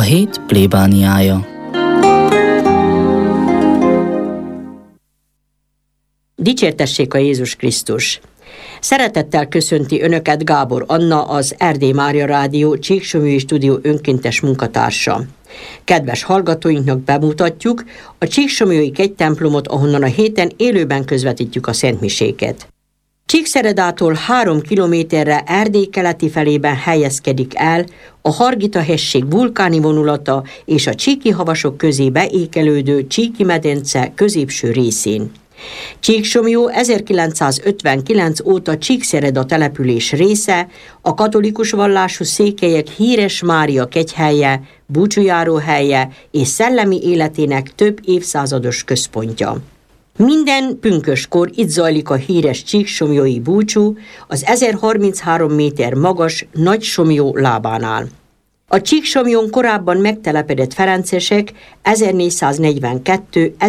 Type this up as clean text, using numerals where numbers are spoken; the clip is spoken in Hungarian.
hét plébániája. Dicsértessék a Jézus Krisztus! Szeretettel köszönti Önöket Gábor Anna, az Erdély Mária Rádió Csíksomlyói Stúdió önkéntes munkatársa. Kedves hallgatóinknak bemutatjuk a Csíksomlyói kegytemplomot, ahonnan a héten élőben közvetítjük a szentmiséket. Csíkszeredától 3 kilométerre Erdély keleti felében helyezkedik el a Hargita-hegység vulkáni vonulata és a Csíki-havasok közé beékelődő Csíki-medence középső részén. Csíksomlyó 1959 óta Csíkszereda település része, a katolikus vallású székelyek híres Mária kegyhelye, búcsújáróhelye és szellemi életének több évszázados központja. Minden pünköskor itt zajlik a híres csíksomlyói búcsú az 1033 méter magas Nagy-Somlyó lábánál. A Csíksomlyón korábban megtelepedett ferencesek 1442